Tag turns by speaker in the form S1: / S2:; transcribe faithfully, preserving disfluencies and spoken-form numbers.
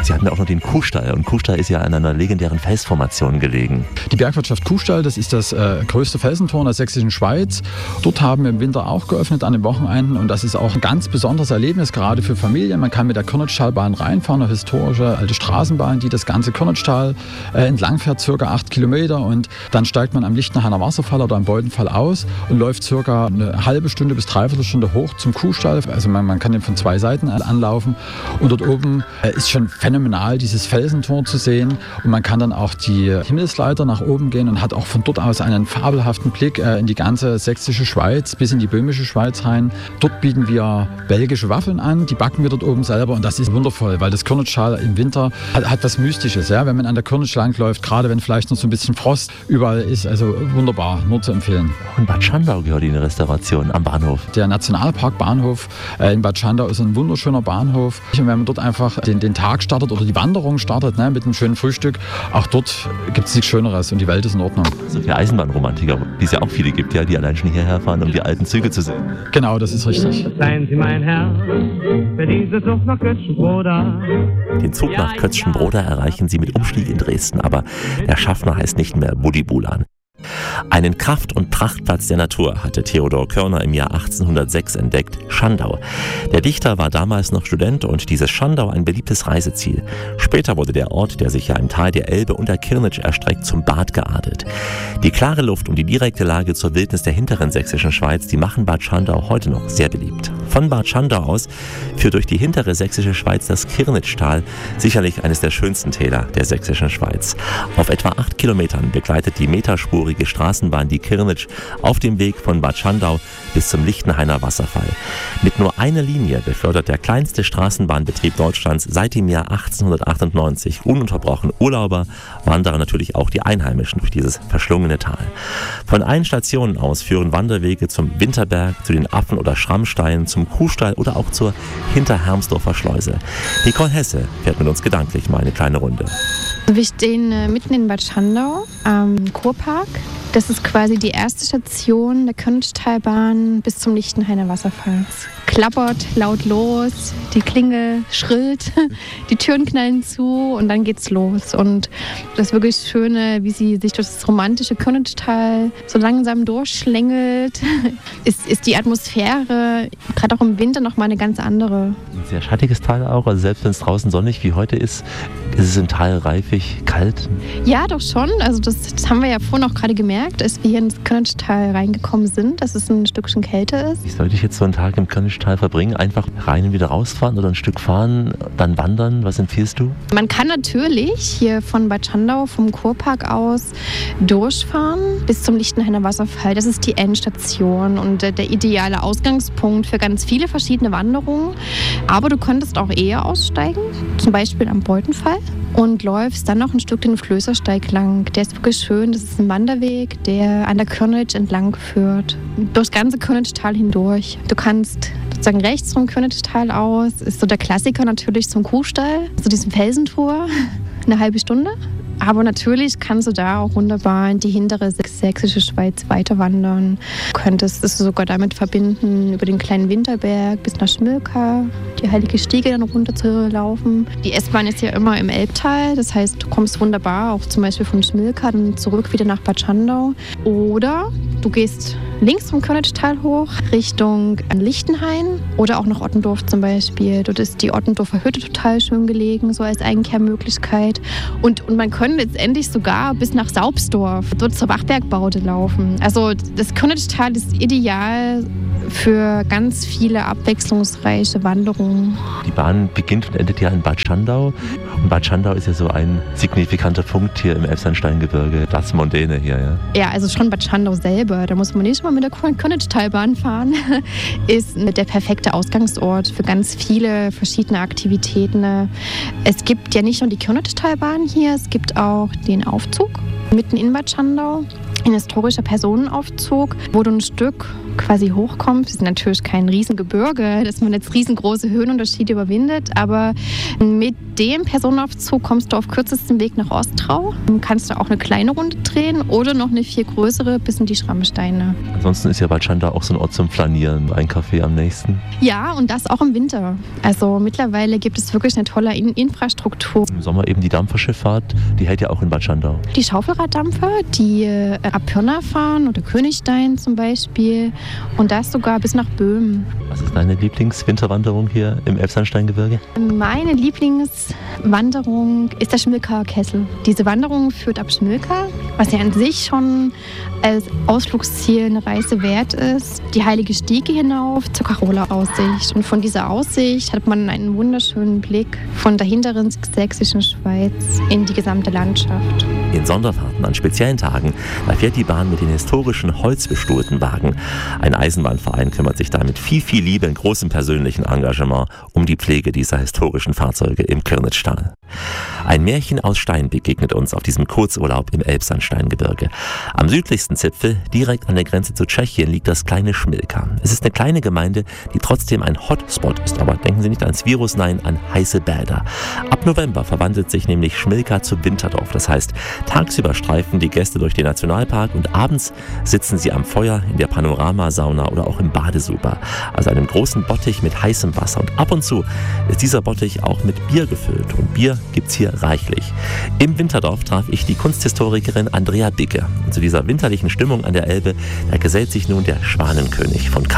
S1: Sie hatten ja auch noch den Kuhstall. Und Kuhstall ist ja an einer legendären Felsformation gelegen.
S2: Die Bergwirtschaft Kuhstall, das ist das äh, größte Felsentor in der sächsischen Schweiz. Dort haben wir im Winter auch geöffnet an den Wochenenden. Und das ist auch ein ganz besonderes Erlebnis, gerade für Familien. Man kann mit der Körnitschtalbahn reinfahren, eine historische alte Straßenbahn, die das ganze Körnitschtal äh, entlang fährt, circa acht Kilometer. Und dann steigt man am Lichtenhainer Wasserfall oder am Beutenfall aus und läuft circa eine halbe Stunde bis dreiviertel Stunde hoch zum Kuhstall. Also man, man kann den von zwei Seiten anlaufen. Und dort oben äh, ist schon phänomenal, dieses Felsentor zu sehen. Und man kann dann auch die Himmelsleiter nach oben gehen und hat auch von dort aus einen fabelhaften Blick äh, in die ganze sächsische Schweiz bis in die böhmische Schweiz rein. Dort bieten wir belgische Waffeln an, die backen wir dort oben selber und das ist wundervoll, weil das Körnitschtal im Winter hat, hat was Mystisches, ja? Wenn man an der Körnitsch langläuft, gerade wenn vielleicht noch so ein bisschen Frost überall ist, also wunderbar, nur zu empfehlen.
S1: Auch in Bad Schandau gehört die Restauration am Bahnhof.
S2: Der Nationalpark Bahnhof äh, in Bad Schandau ist ein wunderschöner Bahnhof. Und wenn man dort einfach den, den Tag startet oder die Wanderung startet, ne, mit einem schönen Frühstück, auch dort gibt es nichts Schöneres und die Welt ist in Ordnung.
S1: So für Eisenbahnromantiker, die es ja auch viele gibt, ja, die allein schon hierher fahren, um die alten Züge zu sehen.
S2: Genau, das ist richtig.
S3: Seien Sie mein Herr, für diese Zug nach Kötzschenbroda.
S1: Den Zug nach Kötzschenbroda erreichen Sie mit Umstieg in Dresden, aber der Schaffner heißt nicht mehr Budibulan. Einen Kraft- und Prachtplatz der Natur hatte Theodor Körner im Jahr achtzehnhundertsechs entdeckt, Schandau. Der Dichter war damals noch Student und dieses Schandau ein beliebtes Reiseziel. Später wurde der Ort, der sich ja im Tal der Elbe und der Kirnitsch erstreckt, zum Bad geadelt. Die klare Luft und die direkte Lage zur Wildnis der hinteren sächsischen Schweiz, die machen Bad Schandau heute noch sehr beliebt. Von Bad Schandau aus führt durch die hintere sächsische Schweiz das Kirnitschtal, sicherlich eines der schönsten Täler der sächsischen Schweiz. Auf etwa acht Kilometern begleitet die meterspurige Straßenbahn die Kirnitsch auf dem Weg von Bad Schandau bis zum Lichtenhainer Wasserfall. Mit nur einer Linie befördert der kleinste Straßenbahnbetrieb Deutschlands seit dem Jahr achtzehnhundertachtundneunzig ununterbrochen Urlauber, Wanderer, natürlich auch die Einheimischen durch dieses verschlungene Tal. Von allen Stationen aus führen Wanderwege zum Winterberg, zu den Affen- oder Schrammsteinen, zum Kuhstall oder auch zur Hinterhermsdorfer Schleuse. Nicole Hesse fährt mit uns gedanklich mal eine kleine Runde.
S4: Wir stehen äh, mitten in Bad Schandau am Kurpark. Das ist quasi die erste Station der Körnitschtalbahn bis zum Lichtenhainer Wasserfall. Es klappert laut los, die Klingel schrillt, die Türen knallen zu und dann geht's los. Und das wirklich Schöne, wie sie sich durch das romantische Körnitschtal so langsam durchschlängelt, ist, ist die Atmosphäre, gerade auch im Winter, nochmal eine ganz andere.
S1: Ein sehr schattiges Tal auch, also selbst wenn es draußen sonnig wie heute ist, ist es im Tal reifig, kalt.
S4: Ja, doch schon. Also das, das haben wir ja vorhin auch gerade gemerkt, als wir hier ins Körnitschtal reingekommen sind, dass es ein Stückchen kälter ist.
S1: Wie sollte ich jetzt so einen Tag im Körnitschtal verbringen? Einfach rein und wieder rausfahren oder ein Stück fahren, dann wandern? Was empfiehlst du?
S4: Man kann natürlich hier von Bad Schandau vom Kurpark aus durchfahren bis zum Lichtenhainer Wasserfall. Das ist die Endstation und der ideale Ausgangspunkt für ganz viele verschiedene Wanderungen. Aber du könntest auch eher aussteigen, zum Beispiel am Beutenfall, und läufst dann noch ein Stück den Flößersteig lang. Der ist wirklich schön. Das ist ein Wanderweg, der an der Körnitsch entlang führt, durchs ganze Körnitschtal hindurch. Du kannst sozusagen rechts vom Körnitschtal aus, ist so der Klassiker natürlich zum Kuhstall, zu diesem Felsentor, eine halbe Stunde. Aber natürlich kannst du da auch wunderbar in die hintere sächsische Schweiz weiter wandern. Du könntest es sogar damit verbinden, über den kleinen Winterberg bis nach Schmilka, die Heilige Stiege dann runter zu laufen. Die S-Bahn ist ja immer im Elbtal, das heißt, du kommst wunderbar auch zum Beispiel von Schmilka dann zurück wieder nach Bad Schandau. Oder du gehst links vom Körnitschtal hoch, Richtung Lichtenhain oder auch nach Ottendorf zum Beispiel. Dort ist die Ottendorfer Hütte total schön gelegen, so als Einkehrmöglichkeit. Und, und man könnte letztendlich sogar bis nach Saubsdorf, dort zur Wachbergbaute laufen. Also das Körnitschtal ist ideal für ganz viele abwechslungsreiche Wanderungen.
S1: Die Bahn beginnt und endet ja in Bad Schandau. Und Bad Schandau ist ja so ein signifikanter Punkt hier im Elbsandsteingebirge. Das Mondäne hier, ja? Ja,
S4: also schon Bad Schandau selber, da muss man nicht mal mit der Körnitschtalbahn fahren, ist der perfekte Ausgangsort für ganz viele verschiedene Aktivitäten. Es gibt ja nicht nur die Körnitschtalbahn hier, es gibt auch den Aufzug mitten in Bad Schandau. Ein historischer Personenaufzug, wo du ein Stück quasi hochkommst. Das ist natürlich kein Riesengebirge, dass man jetzt riesengroße Höhenunterschiede überwindet, aber mit dem Personenaufzug kommst du auf kürzestem Weg nach Ostrau. Dann kannst du auch eine kleine Runde drehen oder noch eine viel größere bis in die Schrammsteine.
S1: Ansonsten ist ja Bad Schandau auch so ein Ort zum Flanieren, ein Café am nächsten.
S4: Ja, und das auch im Winter. Also mittlerweile gibt es wirklich eine tolle In- Infrastruktur.
S1: Im Sommer eben die Dampferschifffahrt, die hält ja auch in Bad Schandau.
S4: Die Schaufelraddampfer, die äh, ab Pirna fahren oder Königstein zum Beispiel und das sogar bis nach Böhmen.
S1: Was ist deine Lieblingswinterwanderung hier im Elbsandsteingebirge?
S4: Meine Lieblingswanderung ist der Schmilker Kessel. Diese Wanderung führt ab Schmilka, was ja an sich schon als Ausflugsziel eine Reise wert ist, die Heilige Stiege hinauf zur Karola-Aussicht. Und von dieser Aussicht hat man einen wunderschönen Blick von der hinteren sächsischen Schweiz in die gesamte Landschaft.
S1: In Sonderfahrten an speziellen Tagen, da fährt die Bahn mit den historischen holzbestuhlten Wagen. Ein Eisenbahnverein kümmert sich da mit viel, viel Liebe und großem persönlichen Engagement um die Pflege dieser historischen Fahrzeuge im Kirnitztal. Ein Märchen aus Stein begegnet uns auf diesem Kurzurlaub im Elbsandsteingebirge. Am südlichsten Zipfel, direkt an der Grenze zu Tschechien, liegt das kleine Schmilka. Es ist eine kleine Gemeinde, die trotzdem ein Hotspot ist. Aber denken Sie nicht ans Virus, nein, an heiße Bäder. Ab November verwandelt sich nämlich Schmilka zu Winterdorf. Das heißt, tagsüber streifen die Gäste durch den Nationalpark und abends sitzen sie am Feuer, in der Panoramasauna oder auch im Badesuper. Also einem großen Bottich mit heißem Wasser. Und ab und zu ist dieser Bottich auch mit Bier gefüllt. Und Bier gibt's hier reichlich. Im Winterdorf traf ich die Kunsthistorikerin Andrea Bicke. Und zu dieser winterlichen Stimmung an der Elbe, da gesellt sich nun der Schwanenkönig von Karl